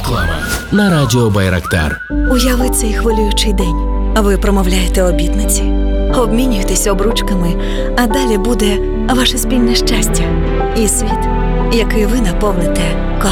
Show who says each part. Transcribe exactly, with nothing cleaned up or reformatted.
Speaker 1: Реклама на радіо Байрактар.
Speaker 2: Уяви цей хвилюючий день. Ви промовляєте обітниці, обмінюєтесь обручками, а далі буде ваше спільне щастя і світ, який ви наповните